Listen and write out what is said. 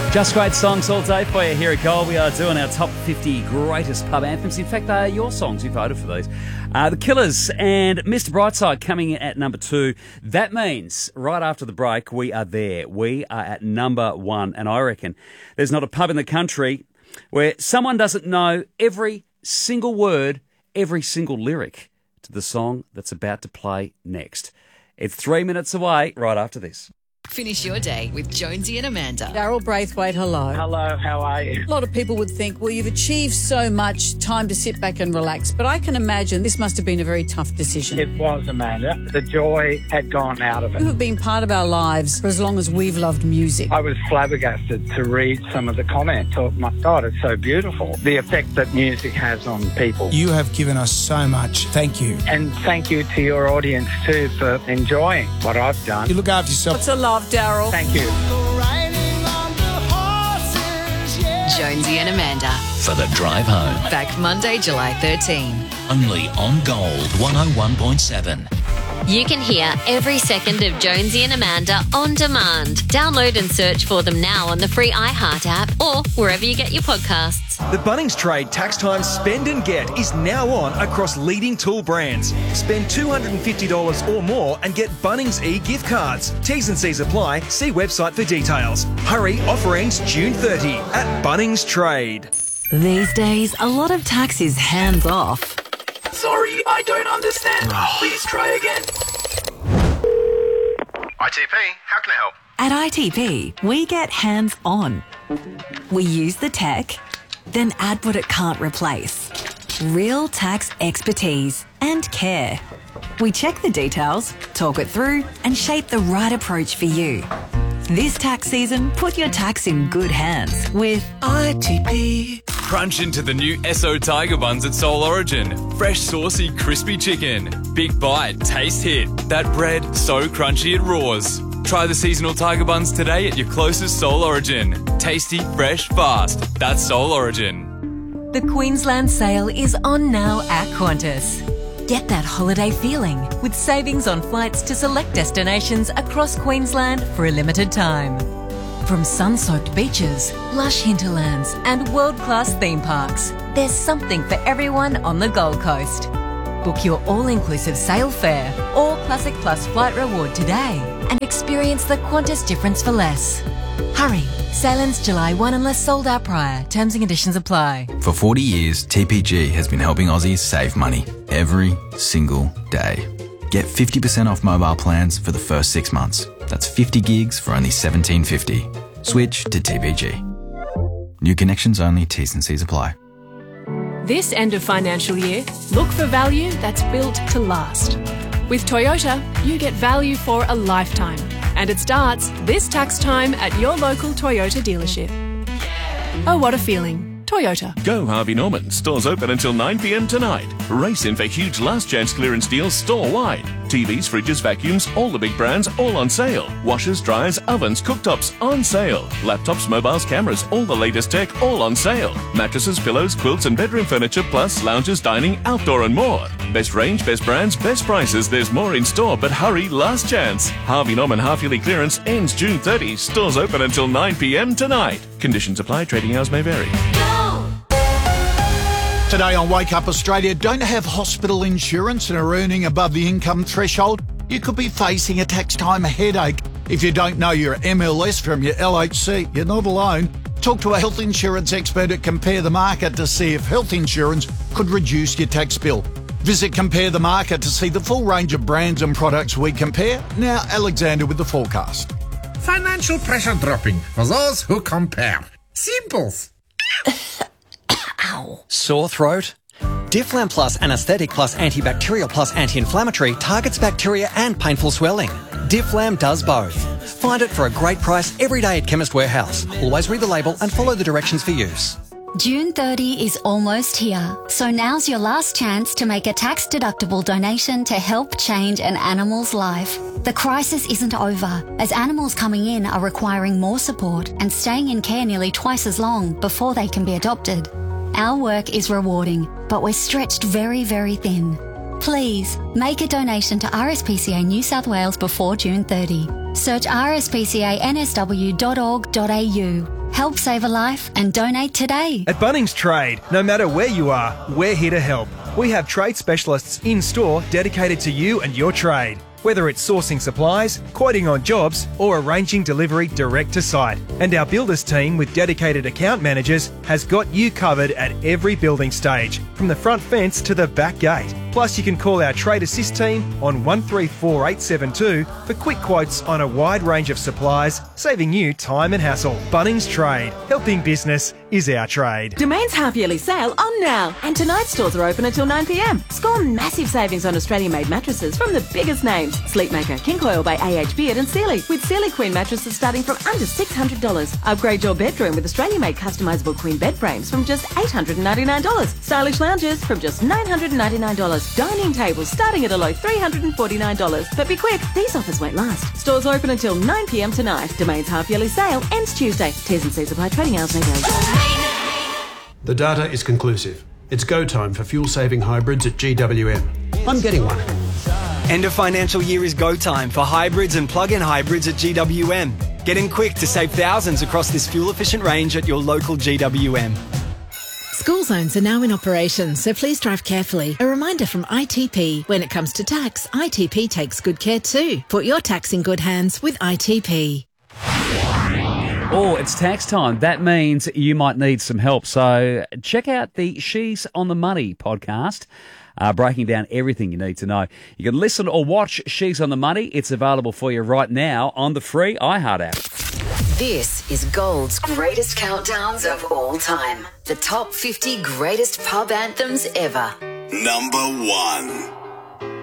Just great songs all day for you here at Gold. We are doing our top 50 greatest pub anthems. In fact, they are your songs. You voted for these. The Killers and Mr. Brightside coming in at number 2. That means right after the break, we are there. We are at number 1. And I reckon there's not a pub in the country where someone doesn't know every single word, every single lyric to the song that's about to play next. It's 3 minutes away right after this. Finish your day with Jonesy and Amanda. Daryl Braithwaite, hello. Hello, how are you? A lot of people would think, well, you've achieved so much, time to sit back and relax. But I can imagine this must have been a very tough decision. It was, Amanda. The joy had gone out of it. You have been part of our lives for as long as we've loved music. I was flabbergasted to read some of the comments. Oh, my God, it's so beautiful. The effect that music has on people. You have given us so much. Thank you. And thank you to your audience, too, for enjoying what I've done. You look after yourself. What's a love, Daryl? Thank you. Jonesy and Amanda. For the drive home. Back Monday, July 13. Only on Gold 101.7. You can hear every second of Jonesy and Amanda on demand. Download and search for them now on the free iHeart app or wherever you get your podcasts. The Bunnings Trade Tax Time Spend and Get is now on across leading tool brands. Spend $250 or more and get Bunnings e-gift cards. T's and C's apply. See website for details. Hurry, offer ends June 30 at Bunnings Trade. These days, a lot of tax is hands off. Sorry, I don't understand. Please try again. ITP, how can I help? At ITP, we get hands on. We use the tech, then add what it can't replace. Real tax expertise and care. We check the details, talk it through, and shape the right approach for you. This tax season, put your tax in good hands with ITP. Crunch into the new Esso Tiger Buns at Soul Origin. Fresh, saucy, crispy chicken. Big bite, taste hit. That bread, so crunchy it roars. Try the seasonal Tiger Buns today at your closest Soul Origin. Tasty, fresh, fast. That's Soul Origin. The Queensland sale is on now at Qantas. Get that holiday feeling with savings on flights to select destinations across Queensland for a limited time. From sun-soaked beaches, lush hinterlands and world-class theme parks, there's something for everyone on the Gold Coast. Book your all-inclusive sail fare or Classic Plus flight reward today and experience the Qantas difference for less. Hurry, sail ends July 1 unless sold out prior. Terms and conditions apply. For 40 years, TPG has been helping Aussies save money every single day. Get 50% off mobile plans for the first 6 months. That's 50 gigs for only $17.50. Switch to TPG. New connections only, T's and C's apply. This end of financial year, look for value that's built to last. With Toyota, you get value for a lifetime. And it starts this tax time at your local Toyota dealership. Oh, what a feeling. Toyota. Go Harvey Norman. Stores open until 9 p.m. tonight. Race in for huge last chance clearance deals store-wide. TVs, fridges, vacuums, all the big brands, all on sale. Washers, dryers, ovens, cooktops, on sale. Laptops, mobiles, cameras, all the latest tech, all on sale. Mattresses, pillows, quilts and bedroom furniture, plus lounges, dining, outdoor and more. Best range, best brands, best prices. There's more in store, but hurry, last chance. Harvey Norman half-yearly clearance ends June 30. Stores open until 9 p.m. tonight. Conditions apply. Trading hours may vary. Today on Wake Up Australia, don't have hospital insurance and are earning above the income threshold? You could be facing a tax time headache. If you don't know your MLS from your LHC, you're not alone. Talk to a health insurance expert at Compare the Market to see if health insurance could reduce your tax bill. Visit Compare the Market to see the full range of brands and products we compare. Now, Alexander with the forecast. Financial pressure dropping for those who compare. Simples. Ow. Sore throat? Difflam Plus Anesthetic Plus Antibacterial Plus Anti-Inflammatory targets bacteria and painful swelling. Difflam does both. Find it for a great price every day at Chemist Warehouse. Always read the label and follow the directions for use. June 30 is almost here, so now's your last chance to make a tax-deductible donation to help change an animal's life. The crisis isn't over, as animals coming in are requiring more support and staying in care nearly twice as long before they can be adopted. Our work is rewarding, but we're stretched very, very thin. Please, make a donation to RSPCA New South Wales before June 30. Search rspcansw.org.au. Help save a life and donate today. At Bunnings Trade, no matter where you are, we're here to help. We have trade specialists in store dedicated to you and your trade. Whether it's sourcing supplies, quoting on jobs, or arranging delivery direct to site. And our builders team with dedicated account managers has got you covered at every building stage, from the front fence to the back gate. Plus, you can call our Trade Assist team on 134872 for quick quotes on a wide range of supplies, saving you time and hassle. Bunnings Trade. Helping business is our trade. Domain's half-yearly sale on now. And tonight's stores are open until 9 p.m. Score massive savings on Australian-made mattresses from the biggest names. Sleepmaker, King Coil by AH Beard and Sealy, with Sealy Queen mattresses starting from under $600. Upgrade your bedroom with Australian-made customisable queen bed frames from just $899. Stylish lounges from just $999. Dining tables starting at a low $349. But be quick, these offers won't last. Stores open until 9 p.m. tonight. Domain's half-yearly sale ends Tuesday. T's and C's apply. Trading hours may vary. The data is conclusive. It's go time for fuel-saving hybrids at GWM. I'm getting one. End of financial year is go time for hybrids and plug-in hybrids at GWM. Get in quick to save thousands across this fuel-efficient range at your local GWM. School zones are now in operation, so please drive carefully. A reminder from ITP, when it comes to tax, ITP takes good care too. Put your tax in good hands with ITP. Oh, it's tax time. That means you might need some help. So check out the She's on the Money podcast, breaking down everything you need to know. You can listen or watch She's on the Money. It's available for you right now on the free iHeart app. This is Gold's greatest countdowns of all time. The top 50 greatest pub anthems ever. Number 1.